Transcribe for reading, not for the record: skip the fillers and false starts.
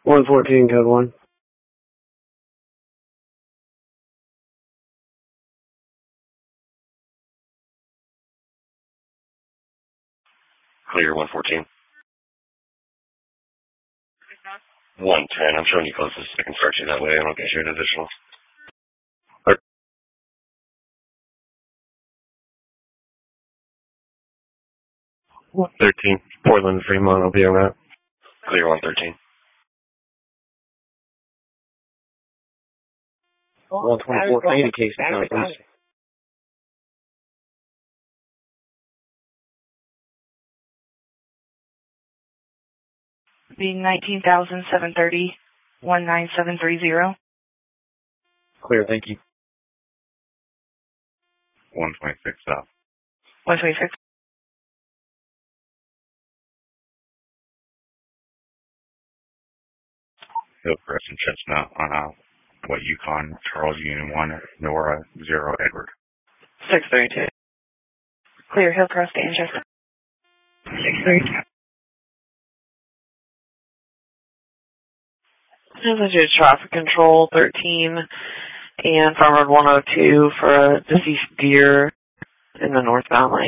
114, code 1. Clear 114. 110. I'm showing you closest. I can start you that way. I don't get you an additional. 113. Portland, Fremont, I'll be around. Clear 113. 124, Candy case. Being 19,730, 19730. Clear, thank you. 126 south. 126. Hillcrest and Chestnut on what Yukon, Charles Union 1, Nora 0, Edward. 632. Clear Hillcrest and Chestnut. 632. This is traffic control 13 and Farmers 102 for a deceased deer in the northbound lane.